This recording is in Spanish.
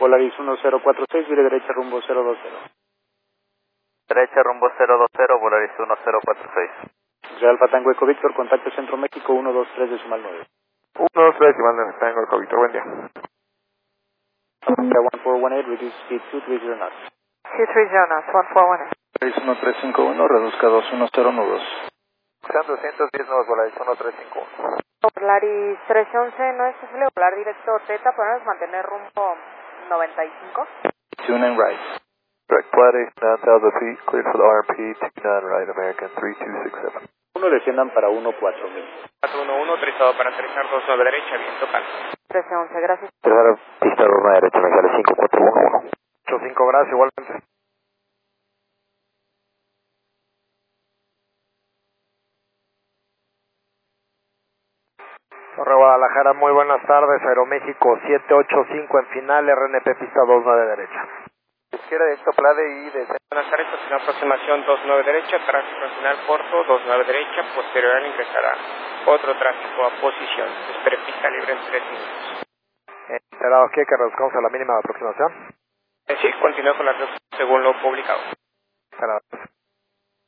Polaris 1046, vire derecha rumbo 020. Derecha rumbo 020, Polaris 1046. Alfa Tango Eco Víctor, contacto Centro México 123 decimal 9. 123 decimal 9, Tango Eco Víctor, buen día. 1418, reduce speed 230 knots. 230 knots, 1418. Polaris 1351, reduzca 210 nudos. Sean 210 nudos, Polaris 1351. Polaris 1311, no es posible volar directo Teta, podemos mantener rumbo 95. Tune and right. Direct Polaris 9000 feet, cleared for the RP, 29 right, American 3267. Uno desciendan para 14000. 411, autorizado para aterrizar 29 derecha, viento calmo. 1311, gracias. Tercera pista 2 derecha, me sale 5411. 85, gracias, igualmente. Torre Guadalajara, muy buenas tardes, Aeroméxico 785 en final, RNP pista 29 derecha. Izquierda directo Plade y desde... Buenas tardes, estación aproximación 29 derecha, tráfico nacional Porto, 29 derecha, posterior al ingresará otro tráfico a posición. Espere pista libre en 3 minutos. ¿Enterado qué? Que reduzcamos a la mínima de aproximación. Sí, continúe con la según lo publicado. Gracias.